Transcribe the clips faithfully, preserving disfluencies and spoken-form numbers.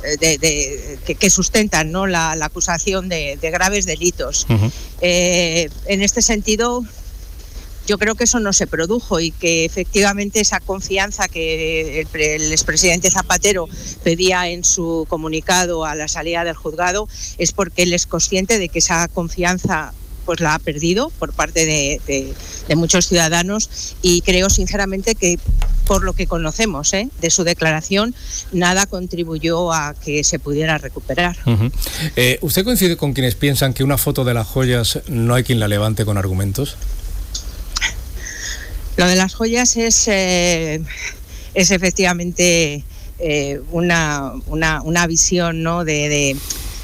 de, de, que, que sustentan, ¿no?, la, la acusación de, de graves delitos. Uh-huh. Eh, en este sentido, yo creo que eso no se produjo y que efectivamente esa confianza que el, el expresidente Zapatero pedía en su comunicado a la salida del juzgado es porque él es consciente de que esa confianza pues la ha perdido por parte de, de, de muchos ciudadanos, y creo sinceramente que por lo que conocemos ¿eh? de su declaración, nada contribuyó a que se pudiera recuperar. Uh-huh. Eh, ¿Usted coincide con quienes piensan que una foto de las joyas no hay quien la levante con argumentos? Lo de las joyas es, eh, es efectivamente eh, una, una, una visión, ¿no?, de, de,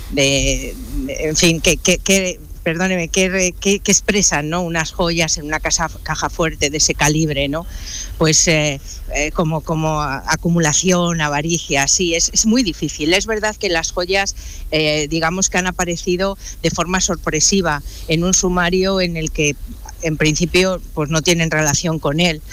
de, de en fin, que, que, que perdóneme, que, que, que expresan, ¿no?, unas joyas en una casa, caja fuerte de ese calibre, ¿no? Pues eh, eh, como, como acumulación, avaricia, sí, es, es muy difícil. Es verdad que las joyas, eh, digamos que han aparecido de forma sorpresiva en un sumario en el que en principio pues no tienen relación con él,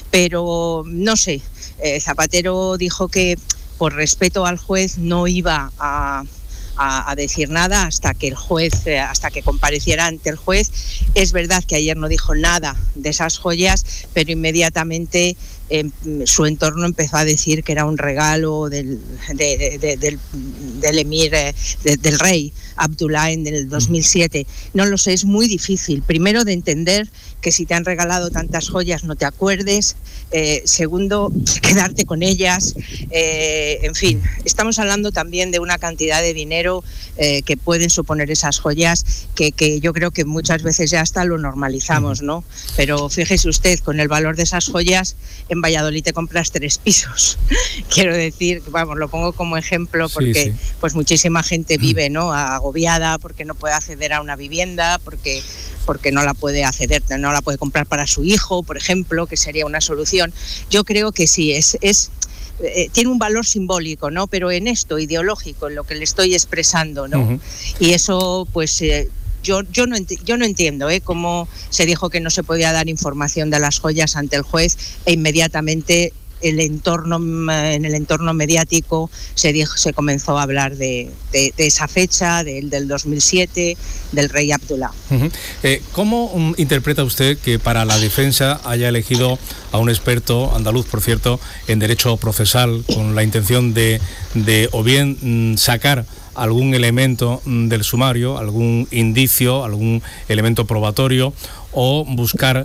pero no sé, eh, Zapatero dijo que por respeto al juez no iba a A, a decir nada hasta que el juez, eh, hasta que compareciera ante el juez. Es verdad que ayer no dijo nada de esas joyas, pero inmediatamente eh, su entorno empezó a decir que era un regalo del, de, de, de, del, del emir, eh, de, del rey Abdullah en el dos mil siete. No lo sé, es muy difícil. Primero, de entender que si te han regalado tantas joyas no te acuerdes. Eh, segundo, quedarte con ellas. Eh, en fin, estamos hablando también de una cantidad de dinero eh, que pueden suponer esas joyas que, que yo creo que muchas veces ya hasta lo normalizamos, ¿no? Pero fíjese usted, con el valor de esas joyas, en Valladolid te compras tres pisos. Quiero decir, vamos, lo pongo como ejemplo porque sí, sí. pues muchísima gente vive, ¿no?, agobiada porque no puede acceder a una vivienda, porque porque no la puede acceder, no la puede comprar para su hijo, por ejemplo, que sería una solución. Yo creo que sí, es, es eh, tiene un valor simbólico, ¿no?, pero en esto, ideológico, en lo que le estoy expresando, ¿no? Uh-huh. Y eso, pues, eh, yo, yo, no enti- yo no entiendo ¿eh? cómo se dijo que no se podía dar información de las joyas ante el juez e inmediatamente el entorno, en el entorno mediático se dijo, se comenzó a hablar de, de, de esa fecha, de, del dos mil siete, del rey Abdullah. Uh-huh. Eh, ¿Cómo um, interpreta usted que para la defensa haya elegido a un experto andaluz, por cierto, en derecho procesal, con la intención de, de o bien mm, sacar algún elemento mm, del sumario, algún indicio, algún elemento probatorio, o buscar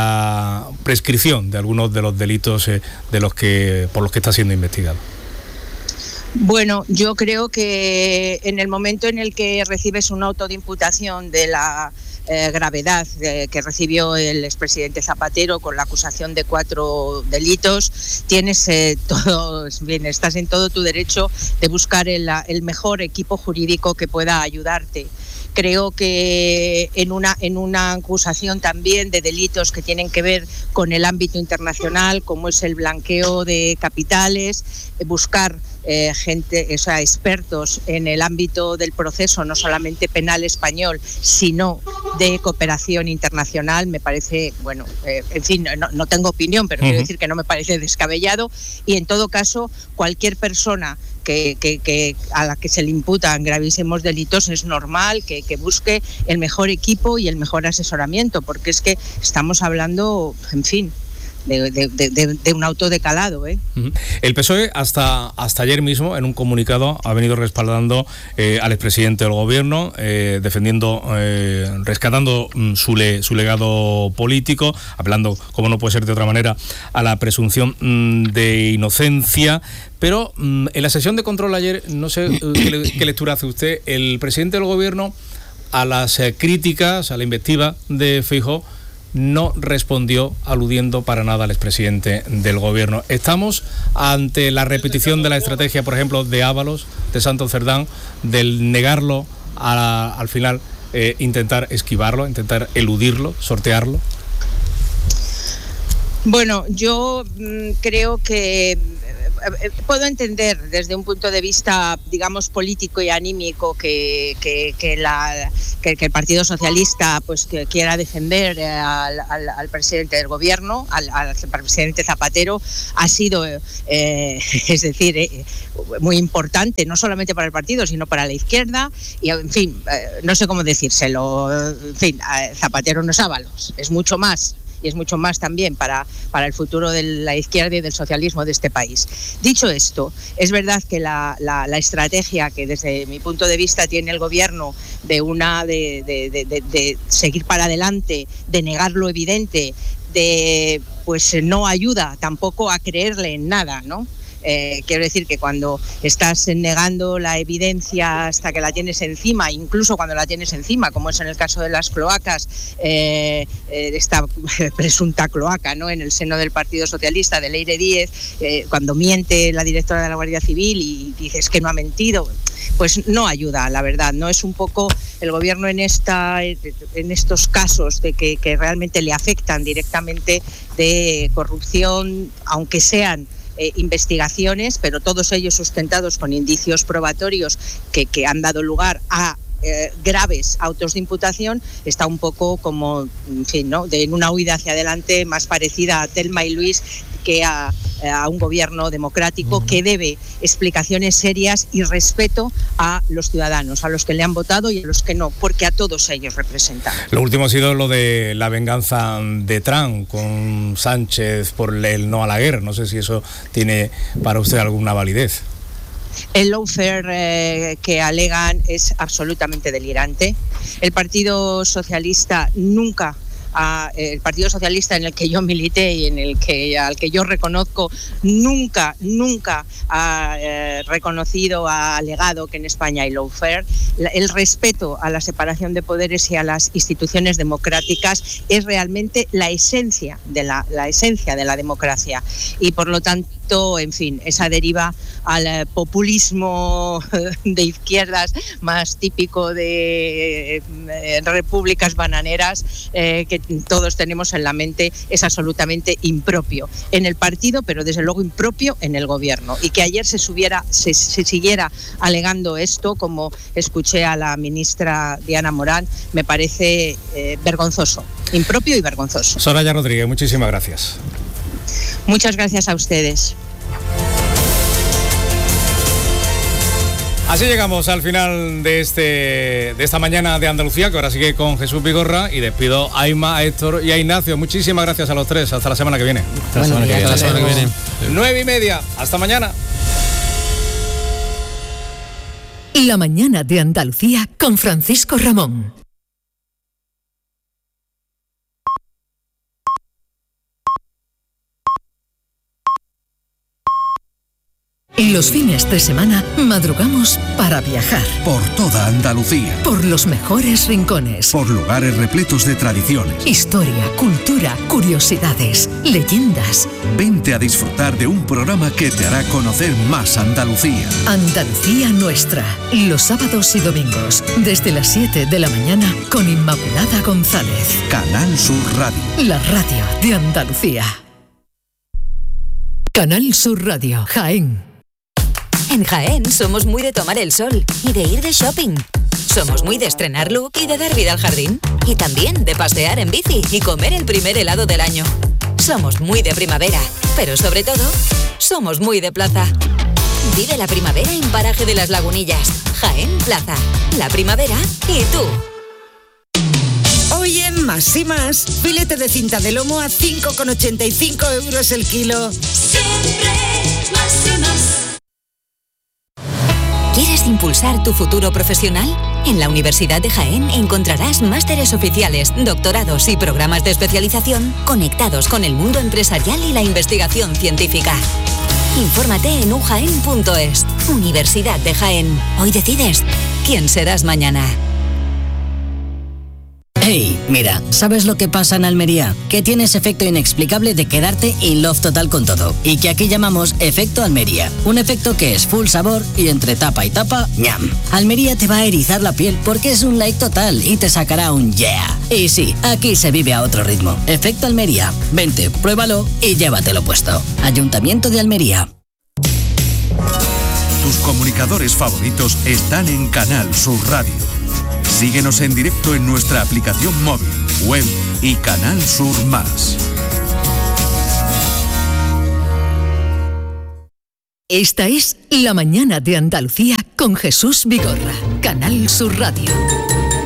la prescripción de algunos de los delitos eh, de los que por los que está siendo investigado? Bueno, yo creo que en el momento en el que recibes un auto de imputación de la eh, gravedad eh, que recibió el expresidente Zapatero con la acusación de cuatro delitos, tienes eh, todo, bien, estás en todo tu derecho de buscar el, el mejor equipo jurídico que pueda ayudarte. Creo que en una, en una acusación también de delitos que tienen que ver con el ámbito internacional, como es el blanqueo de capitales, buscar eh, gente, o sea, expertos en el ámbito del proceso, no solamente penal español, sino de cooperación internacional, me parece, bueno, eh, en fin, no, no tengo opinión, pero uh-huh. quiero decir que no me parece descabellado, y en todo caso, cualquier persona Que, que, que a la que se le imputan gravísimos delitos es normal que, que busque el mejor equipo y el mejor asesoramiento, porque es que estamos hablando, en fin, de, de, de, de un auto de calado, ¿eh? Uh-huh. El P S O E hasta, hasta ayer mismo, en un comunicado, ha venido respaldando eh, al expresidente del gobierno, eh, defendiendo, eh, rescatando mm, su, le, su legado político, apelando, como no puede ser de otra manera, a la presunción mm, de inocencia. Pero mm, en la sesión de control ayer, no sé qué, qué lectura hace usted, el presidente del gobierno a las eh, críticas, a la invectiva de Feijóo, no respondió aludiendo para nada al expresidente del gobierno. ¿Estamos ante la repetición de la estrategia, por ejemplo, de Ábalos, de Santos Cerdán, del negarlo a, al final, eh, intentar esquivarlo, intentar eludirlo, sortearlo? Bueno, yo mmm, creo que puedo entender desde un punto de vista, digamos, político y anímico que, que, que, la, que, que el Partido Socialista pues que quiera defender al, al, al presidente del gobierno, al, al presidente Zapatero. Ha sido, eh, es decir, eh, muy importante, no solamente para el partido, sino para la izquierda. Y, en fin, eh, no sé cómo decírselo. En fin, Zapatero no es Ábalos, es mucho más. Y es mucho más también para, para el futuro de la izquierda y del socialismo de este país. Dicho esto, es verdad que la, la, la estrategia que desde mi punto de vista tiene el gobierno de una de, de, de, de, de seguir para adelante, de negar lo evidente, de pues no ayuda tampoco a creerle en nada, ¿no? Eh, quiero decir que cuando estás negando la evidencia hasta que la tienes encima, incluso cuando la tienes encima, como es en el caso de las cloacas, eh, eh, esta presunta cloaca, ¿no?, en el seno del Partido Socialista, de Leire Díez, eh, cuando miente la directora de la Guardia Civil y dices que no ha mentido, pues no ayuda, la verdad. No es un poco el gobierno en esta en estos casos de que, que realmente le afectan directamente de corrupción, aunque sean Eh, investigaciones, pero todos ellos sustentados con indicios probatorios que, que han dado lugar a eh, graves autos de imputación, está un poco como, en fin, ¿no?, de en una huida hacia adelante más parecida a Thelma y Luis que a, a un gobierno democrático que debe explicaciones serias y respeto a los ciudadanos, a los que le han votado y a los que no, porque a todos ellos representan. Lo último ha sido lo de la venganza de Trump con Sánchez por el no a la guerra. No sé si eso tiene para usted alguna validez. El lawfare eh, que alegan es absolutamente delirante. El Partido Socialista nunca, a, el Partido Socialista en el que yo milité y en el que al que yo reconozco, nunca, nunca ha eh, reconocido, ha alegado que en España hay lawfare. El respeto a la separación de poderes y a las instituciones democráticas es realmente la esencia de la, la esencia de la democracia, y por lo tanto, en fin, esa deriva al populismo de izquierdas más típico de eh, repúblicas bananeras eh, que todos tenemos en la mente es absolutamente impropio en el partido, pero desde luego impropio en el gobierno. Y que ayer se, subiera, se, se siguiera alegando esto, como escuché a la ministra Diana Morán, me parece eh, vergonzoso, impropio y vergonzoso. Soraya Rodríguez, muchísimas gracias. Muchas gracias a ustedes. Así llegamos al final de este de esta mañana de Andalucía, que ahora sigue con Jesús Vigorra, y despido a Inma, a Héctor y a Ignacio. Muchísimas gracias a los tres. Hasta la semana que viene. Hasta bueno, la semana, que, hasta la semana que viene. Nueve y media. Hasta mañana. La mañana de Andalucía con Francisco Ramón. Los fines de semana madrugamos para viajar. Por toda Andalucía. Por los mejores rincones. Por lugares repletos de tradiciones. Historia, cultura, curiosidades, leyendas. Vente a disfrutar de un programa que te hará conocer más Andalucía. Andalucía Nuestra. Los sábados y domingos, desde las siete de la mañana, con Inmaculada González. Canal Sur Radio. La radio de Andalucía. Canal Sur Radio, Jaén. En Jaén somos muy de tomar el sol y de ir de shopping. Somos muy de estrenar look y de dar vida al jardín. Y también de pasear en bici y comer el primer helado del año. Somos muy de primavera, pero sobre todo, somos muy de plaza. Vive la primavera en Paraje de las Lagunillas. Jaén Plaza. La primavera y tú. Hoy en Más y Más, filete de cinta de lomo a cinco con ochenta y cinco euros el kilo. Siempre más y más. ¿Quieres impulsar tu futuro profesional? En la Universidad de Jaén encontrarás másteres oficiales, doctorados y programas de especialización conectados con el mundo empresarial y la investigación científica. Infórmate en u jaén punto es. Universidad de Jaén. Hoy decides quién serás mañana. Hey, mira, ¿sabes lo que pasa en Almería? Que tienes efecto inexplicable de quedarte in love total con todo. Y que aquí llamamos efecto Almería. Un efecto que es full sabor y entre tapa y tapa, ñam. Almería te va a erizar la piel porque es un like total y te sacará un yeah. Y sí, aquí se vive a otro ritmo. Efecto Almería. Vente, pruébalo y llévatelo puesto. Ayuntamiento de Almería. tus comunicadores favoritos están en Canal Sur Radio. Síguenos en directo en nuestra aplicación móvil, web y Canal Sur Más. Esta es La Mañana de Andalucía con Jesús Vigorra, Canal Sur Radio.